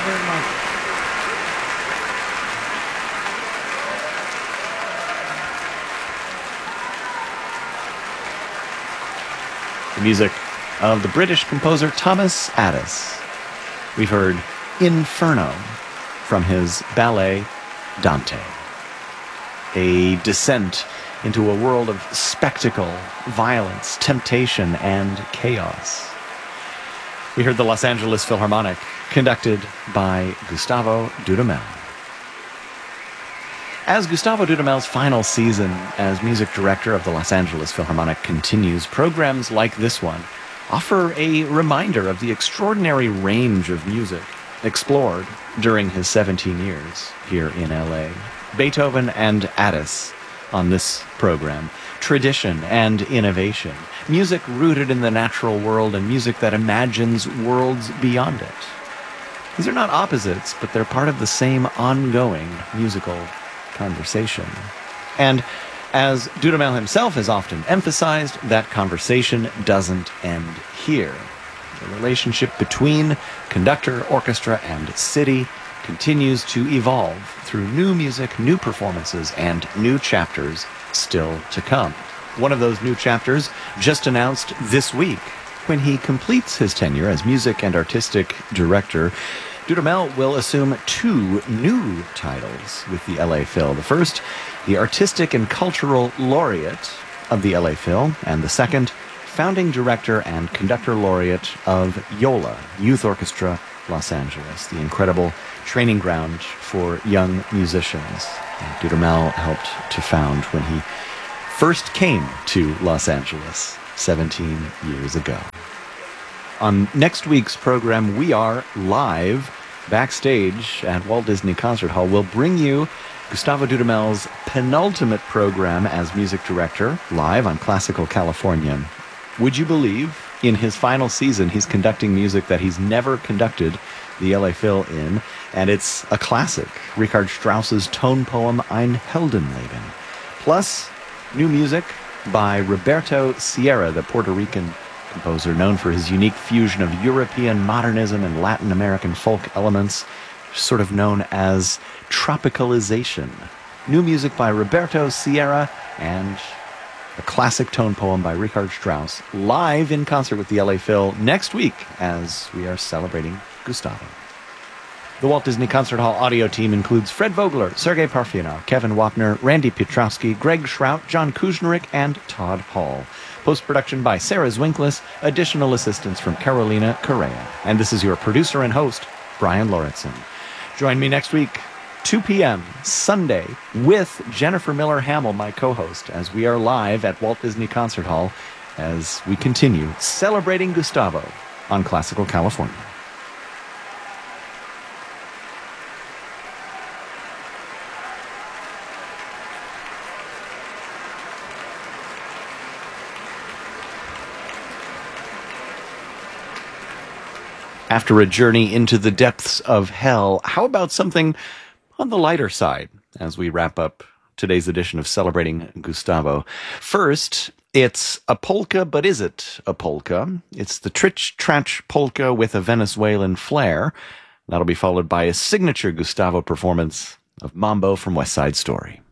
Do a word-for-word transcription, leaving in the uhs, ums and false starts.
very much. The music of the British composer Thomas Addis. We've heard Inferno from his ballet Dante. A descent into a world of spectacle, violence, temptation, and chaos. We heard the Los Angeles Philharmonic, conducted by Gustavo Dudamel. As Gustavo Dudamel's final season as music director of the Los Angeles Philharmonic continues, programs like this one offer a reminder of the extraordinary range of music explored during his seventeen years here in L A. Beethoven and Addis on this program. Tradition and innovation. Music rooted in the natural world and music that imagines worlds beyond it. These are not opposites, but they're part of the same ongoing musical conversation. And as Dudamel himself has often emphasized, that conversation doesn't end here. The relationship between conductor, orchestra, and city continues to evolve through new music, new performances, and new chapters still to come. One of those new chapters just announced this week. When he completes his tenure as music and artistic director, Dudamel will assume two new titles with the L A Phil. The first, the Artistic and Cultural Laureate of the L A Phil, and the second, Founding Director and Conductor Laureate of YOLA, Youth Orchestra Los Angeles, the incredible training ground for young musicians. And Dudamel helped to found when he first came to Los Angeles seventeen years ago. On next week's program, we are live backstage at Walt Disney Concert Hall. We'll bring you Gustavo Dudamel's penultimate program as music director, live on Classical California. Would you believe, in his final season, he's conducting music that he's never conducted the L A Phil in, and it's a classic, Richard Strauss's tone poem Ein Heldenleben. Plus, new music by Roberto Sierra, the Puerto Rican composer known for his unique fusion of European modernism and Latin American folk elements, sort of known as tropicalization. New music by Roberto Sierra and a classic tone poem by Richard Strauss, live in concert with the L A Phil next week as we are celebrating Gustavo. The Walt Disney Concert Hall audio team includes Fred Vogler, Sergei Parfyanov, Kevin Wapner, Randy Pietrowski, Greg Schrout, John Kuznirik, and Todd Hall. Post-production by Sarah Zwinklis, additional assistance from Carolina Correa. And this is your producer and host, Brian Lauritsen. Join me next week, two p.m. Sunday, with Jennifer Miller Hamill, my co-host, as we are live at Walt Disney Concert Hall as we continue celebrating Gustavo on Classical California. After a journey into the depths of hell, how about something on the lighter side as we wrap up today's edition of Celebrating Gustavo? First, it's a polka, but is it a polka? It's the Trich Trach polka with a Venezuelan flair. That'll be followed by a signature Gustavo performance of Mambo from West Side Story.